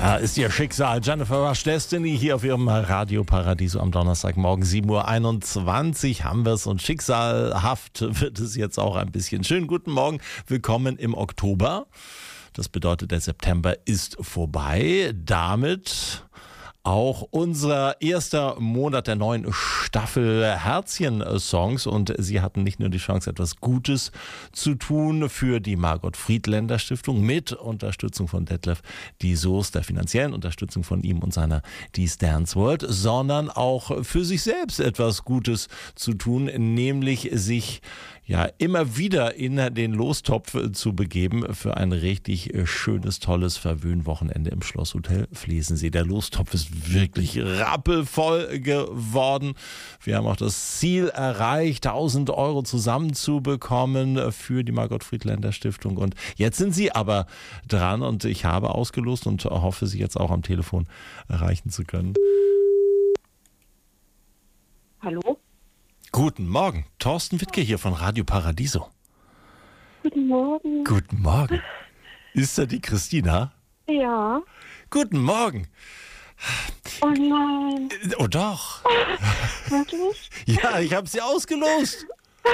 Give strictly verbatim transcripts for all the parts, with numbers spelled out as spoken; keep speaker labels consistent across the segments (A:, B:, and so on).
A: Ja, ist ihr Schicksal. Jennifer Rush Destiny hier auf ihrem Radio Paradiso am Donnerstagmorgen sieben Uhr einundzwanzig haben wir es und schicksalhaft wird es jetzt auch ein bisschen. Schönen guten Morgen, willkommen im Oktober. Das bedeutet, der September ist vorbei. Damit auch unser erster Monat der neuen Staffel Herzchen-Songs. Und Sie hatten nicht nur die Chance, etwas Gutes zu tun für die Margot Friedländer Stiftung mit Unterstützung von Detlef die Soos, der finanziellen Unterstützung von ihm und seiner These Dance World, sondern auch für sich selbst etwas Gutes zu tun, nämlich sich ja immer wieder in den Lostopf zu begeben für ein richtig schönes, tolles Verwöhnwochenende im Schlosshotel Flesensee. Der Lostopf ist wirklich rappelvoll geworden. Wir haben auch das Ziel erreicht, tausend Euro zusammenzubekommen für die Margot Friedländer Stiftung. Und jetzt sind Sie aber dran und ich habe ausgelost und hoffe, Sie jetzt auch am Telefon erreichen zu können.
B: Hallo?
A: Guten Morgen, Thorsten Wittke hier von Radio Paradiso.
B: Guten Morgen.
A: Guten Morgen. Ist da die Christina?
B: Ja.
A: Guten Morgen.
B: Oh nein.
A: Oh doch.
B: Wirklich?
A: Ja, ich habe sie ausgelost.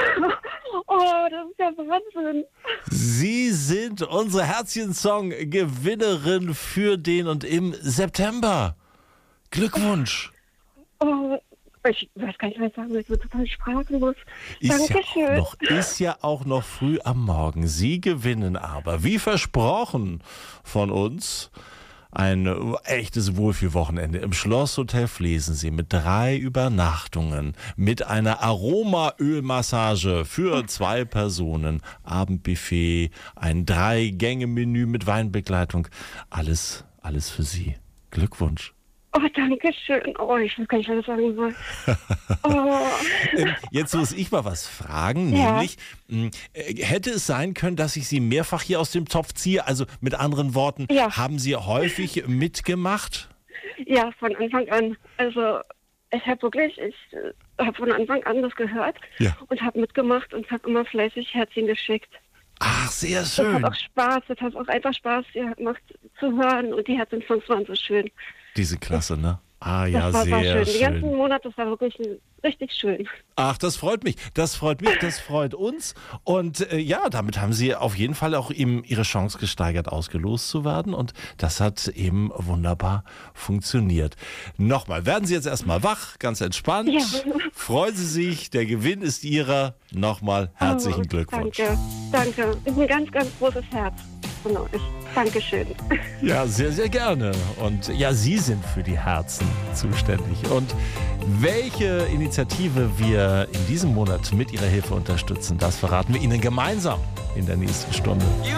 B: Oh, das ist ja Wahnsinn.
A: Sie sind unsere Herzchen-Song-Gewinnerin für den und im September. Glückwunsch.
B: Oh, ich weiß gar nicht, was ich sagen will. Ich bin total sprachlos.
A: Ist ja,
B: Dankeschön.
A: auch noch, ist ja auch noch früh am Morgen. Sie gewinnen aber, wie versprochen von uns, ein echtes Wohlfühlwochenende im Schlosshotel Flesensee mit drei Übernachtungen, mit einer Aromaölmassage für zwei Personen, Abendbuffet, ein Drei-Gänge-Menü mit Weinbegleitung. Alles, alles für Sie. Glückwunsch.
B: Oh, danke schön. Oh, ich weiß gar nicht, was ich sagen soll. Oh.
A: Jetzt muss ich mal was fragen,
B: Ja.
A: nämlich mh, äh, hätte es sein können, dass ich Sie mehrfach hier aus dem Topf ziehe? Also mit anderen Worten,
B: Ja.
A: haben Sie häufig mitgemacht?
B: Ja, von Anfang an. Also, ich habe wirklich, ich äh, habe von Anfang an das gehört
A: Ja.
B: und habe mitgemacht und habe immer fleißig Herzchen geschickt.
A: Ach, sehr
B: Das
A: schön.
B: hat auch Spaß, das hat auch einfach Spaß gemacht zu hören und die Herzchen-Songs waren so schön.
A: Diese Klasse, ne? Ah ja,
B: Das war, war
A: sehr
B: schön. Die ganzen
A: schön.
B: Monate, das war wirklich richtig schön.
A: Ach, das freut mich. Das freut mich, das freut uns. Und äh, ja, damit haben Sie auf jeden Fall auch eben Ihre Chance gesteigert, ausgelost zu werden. Und das hat eben wunderbar funktioniert. Nochmal, werden Sie jetzt erstmal wach, ganz entspannt.
B: Ja.
A: Freuen Sie sich, der Gewinn ist Ihrer. Nochmal herzlichen
B: Oh,
A: Glückwunsch.
B: Danke, danke. Ist ein ganz, ganz großes Herz von euch. Dankeschön.
A: Ja, sehr, sehr gerne. Und ja, Sie sind für die Herzen zuständig. Und welche Initiative wir in diesem Monat mit Ihrer Hilfe unterstützen, das verraten wir Ihnen gemeinsam in der nächsten Stunde.